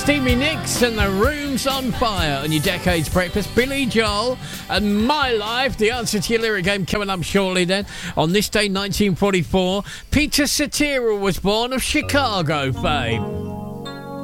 Stevie Nicks and the Room's on Fire on your Decades Breakfast. Billy Joel and My Life. The answer to your lyric game coming up shortly then. On this day, 1944, Peter Cetera was born of Chicago fame.